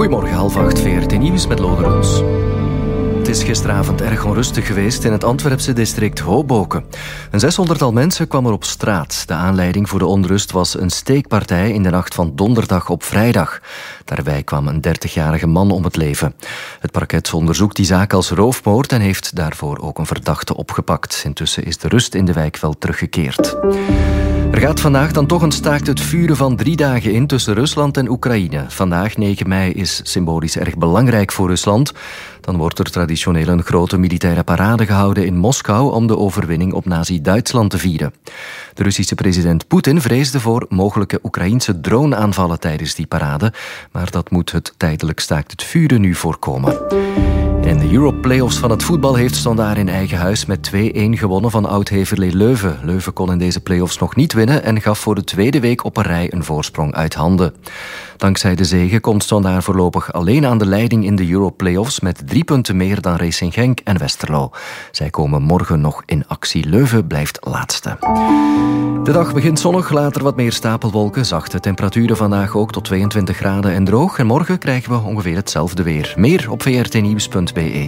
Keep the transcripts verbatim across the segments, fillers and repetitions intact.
Goedemorgen, half acht, V R T Nieuws met Lode Roos. Het is gisteravond erg onrustig geweest in het Antwerpse district Hoboken. Een zeshonderdtal mensen kwam er op straat. De aanleiding voor de onrust was een steekpartij in de nacht van donderdag op vrijdag. Daarbij kwam een dertigjarige man om het leven. Het parket onderzoekt die zaak als roofmoord en heeft daarvoor ook een verdachte opgepakt. Intussen is de rust in de wijk wel teruggekeerd. Er gaat vandaag dan toch een staakt het vuren van drie dagen in tussen Rusland en Oekraïne. Vandaag, negen mei, is symbolisch erg belangrijk voor Rusland. Dan wordt er traditioneel een grote militaire parade gehouden in Moskou om de overwinning op nazi-Duitsland te vieren. De Russische president Poetin vreesde voor mogelijke Oekraïnse droneaanvallen tijdens die parade, maar dat moet het tijdelijk staakt het vuren nu voorkomen. In de Europe-playoffs van het voetbal heeft Standaard in eigen huis met twee-een gewonnen van oud-Heverlee Leuven. Leuven kon in deze playoffs nog niet winnen en gaf voor de tweede week op een rij een voorsprong uit handen. Dankzij de zege komt Standaard voorlopig alleen aan de leiding in de Europe-playoffs met drie punten meer dan Racing Genk en Westerlo. Zij komen morgen nog in actie. Leuven blijft laatste. De dag begint zonnig, later wat meer stapelwolken. Zachte temperaturen vandaag ook tot tweeëntwintig graden en droog. En morgen krijgen we ongeveer hetzelfde weer. Meer op v r t nieuws punt b e.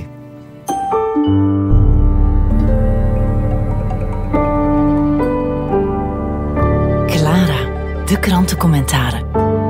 Clara, de krantencommentaren.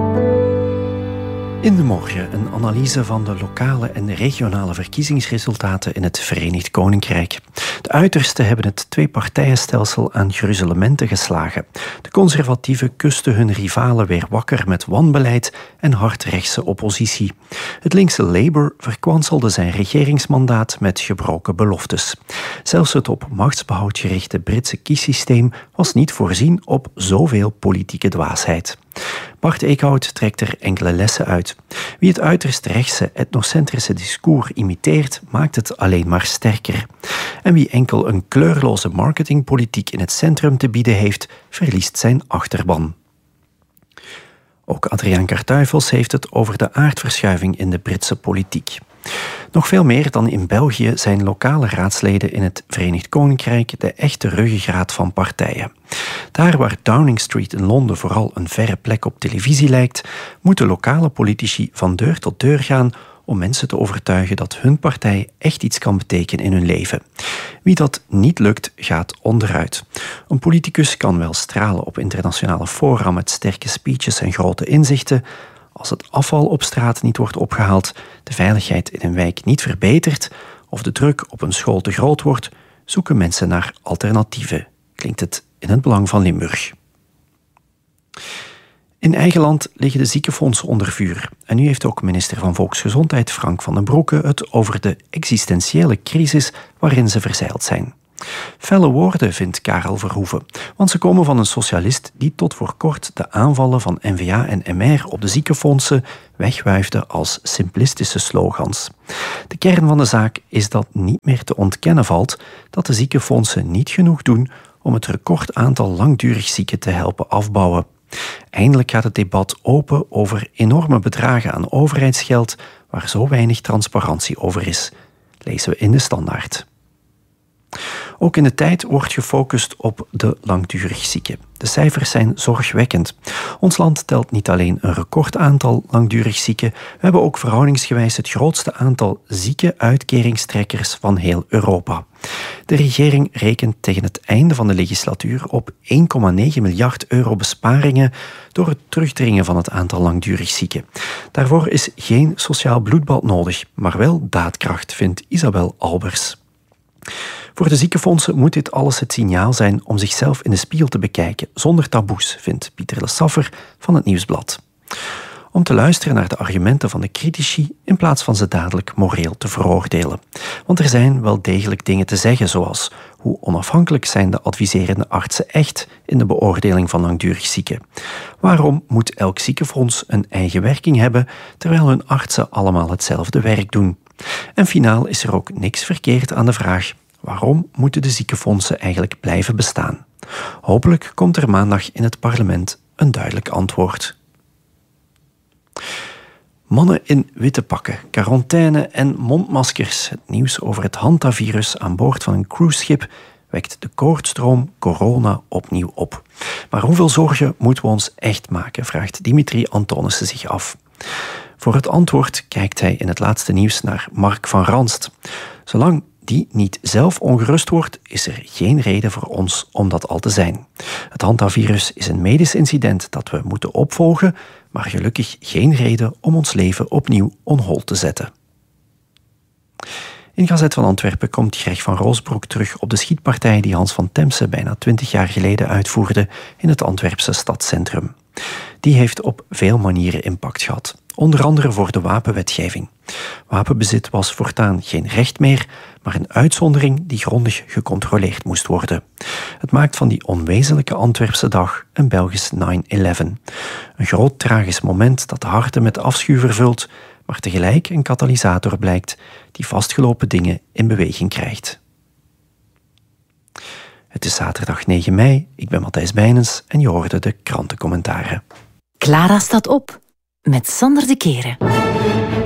In de morgen een analyse van de lokale en regionale verkiezingsresultaten in het Verenigd Koninkrijk. De uitersten hebben het tweepartijenstelsel aan gruzelementen geslagen. De conservatieven kusten hun rivalen weer wakker met wanbeleid en hardrechtse oppositie. Het linkse Labour verkwanselde zijn regeringsmandaat met gebroken beloftes. Zelfs het op machtsbehoud gerichte Britse kiessysteem was niet voorzien op zoveel politieke dwaasheid. Bart Eekhout trekt er enkele lessen uit. Wie het uiterst rechtse etnocentrische discours imiteert, maakt het alleen maar sterker. En wie enkel een kleurloze marketingpolitiek in het centrum te bieden heeft, verliest zijn achterban. Ook Adriaan Kartuifels heeft het over de aardverschuiving in de Britse politiek. Nog veel meer dan in België zijn lokale raadsleden in het Verenigd Koninkrijk de echte ruggengraat van partijen. Daar waar Downing Street in Londen vooral een verre plek op televisie lijkt, moeten lokale politici van deur tot deur gaan om mensen te overtuigen dat hun partij echt iets kan betekenen in hun leven. Wie dat niet lukt, gaat onderuit. Een politicus kan wel stralen op internationale fora met sterke speeches en grote inzichten. Als het afval op straat niet wordt opgehaald, de veiligheid in een wijk niet verbetert of de druk op een school te groot wordt, zoeken mensen naar alternatieven, klinkt het in het belang van Limburg. In eigen land liggen de ziekenfondsen onder vuur. En nu heeft ook minister van Volksgezondheid Frank van den Broeke het over de existentiële crisis waarin ze verzeild zijn. Felle woorden, vindt Karel Verhoeven, want ze komen van een socialist die tot voor kort de aanvallen van N V A en M R op de ziekenfondsen wegwuifde als simplistische slogans. De kern van de zaak is dat niet meer te ontkennen valt dat de ziekenfondsen niet genoeg doen om het recordaantal langdurig zieken te helpen afbouwen. Eindelijk gaat het debat open over enorme bedragen aan overheidsgeld waar zo weinig transparantie over is, lezen we in de Standaard. Ook in de tijd wordt gefocust op de langdurig zieken. De cijfers zijn zorgwekkend. Ons land telt niet alleen een recordaantal langdurig zieken, we hebben ook verhoudingsgewijs het grootste aantal zieke uitkeringstrekkers van heel Europa. De regering rekent tegen het einde van de legislatuur op één komma negen miljard euro besparingen door het terugdringen van het aantal langdurig zieken. Daarvoor is geen sociaal bloedbad nodig, maar wel daadkracht, vindt Isabel Albers. Voor de ziekenfondsen moet dit alles het signaal zijn om zichzelf in de spiegel te bekijken, zonder taboes, vindt Pieter Le Saffer van het Nieuwsblad. Om te luisteren naar de argumenten van de critici in plaats van ze dadelijk moreel te veroordelen. Want er zijn wel degelijk dingen te zeggen, zoals hoe onafhankelijk zijn de adviserende artsen echt in de beoordeling van langdurig zieken? Waarom moet elk ziekenfonds een eigen werking hebben, terwijl hun artsen allemaal hetzelfde werk doen? En finaal is er ook niks verkeerd aan de vraag: waarom moeten de ziekenfondsen eigenlijk blijven bestaan? Hopelijk komt er maandag in het parlement een duidelijk antwoord. Mannen in witte pakken, quarantaine en mondmaskers. Het nieuws over het hantavirus aan boord van een cruiseschip wekt de koortstroom corona opnieuw op. Maar hoeveel zorgen moeten we ons echt maken, vraagt Dimitri Antonissen zich af. Voor het antwoord kijkt hij in het laatste nieuws naar Mark van Ranst. Zolang die niet zelf ongerust wordt, is er geen reden voor ons om dat al te zijn. Het hantavirus is een medisch incident dat we moeten opvolgen, maar gelukkig geen reden om ons leven opnieuw on hold te zetten. In Gazet van Antwerpen komt Greg van Roosbroek terug op de schietpartij die Hans van Temse bijna twintig jaar geleden uitvoerde in het Antwerpse stadscentrum. Die heeft op veel manieren impact gehad, onder andere voor de wapenwetgeving. Wapenbezit was voortaan geen recht meer, maar een uitzondering die grondig gecontroleerd moest worden. Het maakt van die onwezenlijke Antwerpse dag een Belgisch nine eleven. Een groot tragisch moment dat de harten met afschuw vervult, maar tegelijk een katalysator blijkt die vastgelopen dingen in beweging krijgt. Het is zaterdag negen mei, ik ben Matthijs Bijnens en je hoorde de krantencommentaren. Clara staat op met Sander de Keren.